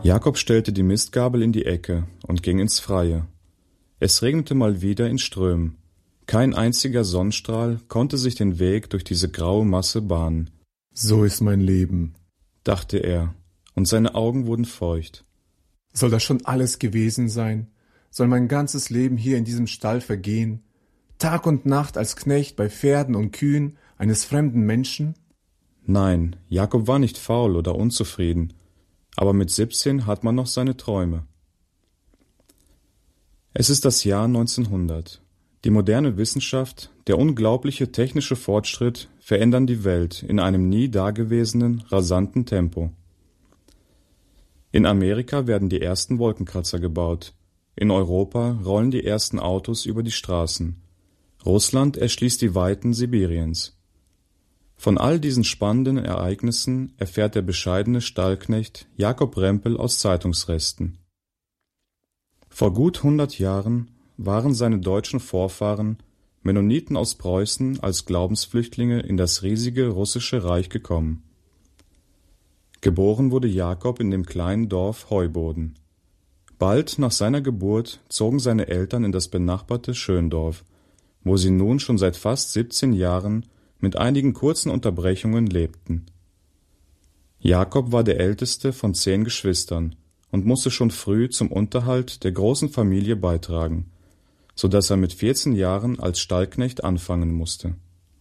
Jakob stellte die Mistgabel in die Ecke und ging ins Freie. Es regnete mal wieder in Strömen. Kein einziger Sonnenstrahl konnte sich den Weg durch diese graue Masse bahnen. »So ist mein Leben«, dachte er, und seine Augen wurden feucht. »Soll das schon alles gewesen sein? Soll mein ganzes Leben hier in diesem Stall vergehen? Tag und Nacht als Knecht bei Pferden und Kühen eines fremden Menschen?« Nein, Jakob war nicht faul oder unzufrieden, aber mit 17 hat man noch seine Träume. Es ist das Jahr 1900. Die moderne Wissenschaft, der unglaubliche technische Fortschritt verändern die Welt in einem nie dagewesenen, rasanten Tempo. In Amerika werden die ersten Wolkenkratzer gebaut. In Europa rollen die ersten Autos über die Straßen. Russland erschließt die Weiten Sibiriens. Von all diesen spannenden Ereignissen erfährt der bescheidene Stallknecht Jakob Rempel aus Zeitungsresten. Vor gut 100 Jahren waren seine deutschen Vorfahren, Mennoniten aus Preußen, als Glaubensflüchtlinge in das riesige russische Reich gekommen. Geboren wurde Jakob in dem kleinen Dorf Heuboden. Bald nach seiner Geburt zogen seine Eltern in das benachbarte Schöndorf, wo sie nun schon seit fast 17 Jahren mit einigen kurzen Unterbrechungen lebten. Jakob war der älteste von 10 Geschwistern und musste schon früh zum Unterhalt der großen Familie beitragen, so dass er mit 14 Jahren als Stallknecht anfangen musste.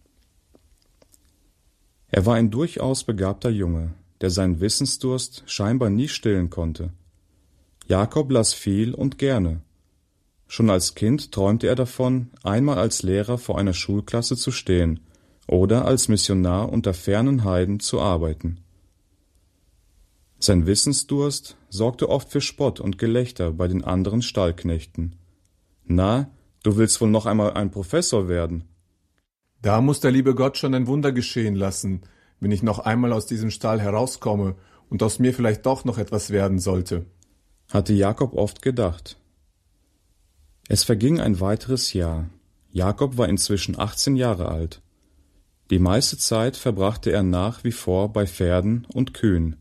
Er war ein durchaus begabter Junge, der seinen Wissensdurst scheinbar nie stillen konnte. Jakob las viel und gerne. Schon als Kind träumte er davon, einmal als Lehrer vor einer Schulklasse zu stehen oder als Missionar unter fernen Heiden zu arbeiten. Sein Wissensdurst sorgte oft für Spott und Gelächter bei den anderen Stallknechten. »Na, du willst wohl noch einmal ein Professor werden?« »Da muss der liebe Gott schon ein Wunder geschehen lassen, wenn ich noch einmal aus diesem Stall herauskomme und aus mir vielleicht doch noch etwas werden sollte«, hatte Jakob oft gedacht. Es verging ein weiteres Jahr. Jakob war inzwischen 18 Jahre alt. Die meiste Zeit verbrachte er nach wie vor bei Pferden und Kühen.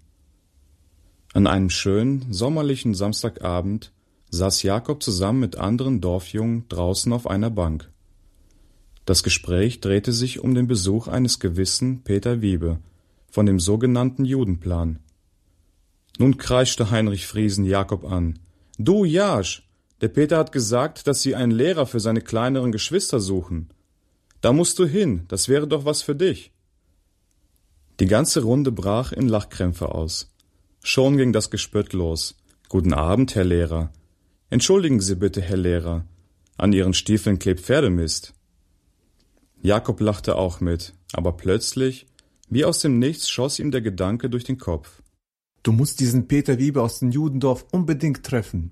An einem schönen, sommerlichen Samstagabend saß Jakob zusammen mit anderen Dorfjungen draußen auf einer Bank. Das Gespräch drehte sich um den Besuch eines gewissen Peter Wiebe von dem sogenannten Judenplan. Nun kreischte Heinrich Friesen Jakob an. »Du Jasch, der Peter hat gesagt, dass sie einen Lehrer für seine kleineren Geschwister suchen. Da musst du hin, das wäre doch was für dich.« Die ganze Runde brach in Lachkrämpfe aus. Schon ging das Gespött los. »Guten Abend, Herr Lehrer. Entschuldigen Sie bitte, Herr Lehrer. An Ihren Stiefeln klebt Pferdemist.« Jakob lachte auch mit, aber plötzlich, wie aus dem Nichts, schoss ihm der Gedanke durch den Kopf. »Du musst diesen Peter Wiebe aus dem Judendorf unbedingt treffen.«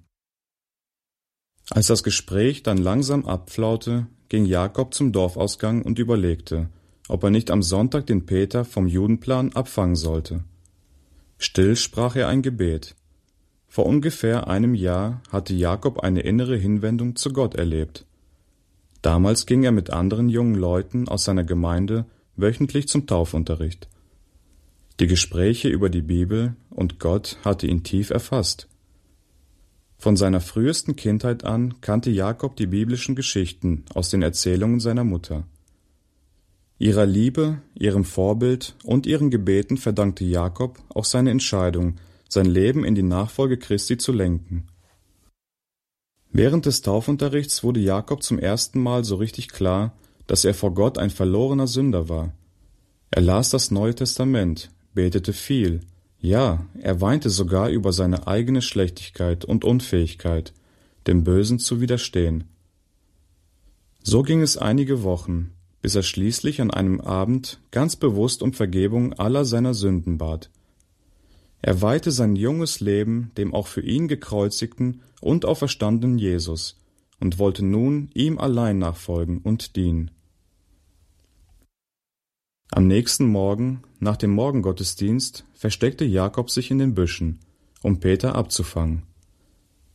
Als das Gespräch dann langsam abflaute, ging Jakob zum Dorfausgang und überlegte, ob er nicht am Sonntag den Peter vom Judenplan abfangen sollte. Still sprach er ein Gebet. Vor ungefähr einem Jahr hatte Jakob eine innere Hinwendung zu Gott erlebt. Damals ging er mit anderen jungen Leuten aus seiner Gemeinde wöchentlich zum Taufunterricht. Die Gespräche über die Bibel und Gott hatte ihn tief erfasst. Von seiner frühesten Kindheit an kannte Jakob die biblischen Geschichten aus den Erzählungen seiner Mutter. Ihrer Liebe, ihrem Vorbild und ihren Gebeten verdankte Jakob auch seine Entscheidung, sein Leben in die Nachfolge Christi zu lenken. Während des Taufunterrichts wurde Jakob zum ersten Mal so richtig klar, dass er vor Gott ein verlorener Sünder war. Er las das Neue Testament, betete viel, ja, er weinte sogar über seine eigene Schlechtigkeit und Unfähigkeit, dem Bösen zu widerstehen. So ging es einige Wochen, bis er schließlich an einem Abend ganz bewusst um Vergebung aller seiner Sünden bat. Er weihte sein junges Leben dem auch für ihn gekreuzigten und auferstandenen Jesus und wollte nun ihm allein nachfolgen und dienen. Am nächsten Morgen, nach dem Morgengottesdienst, versteckte Jakob sich in den Büschen, um Peter abzufangen.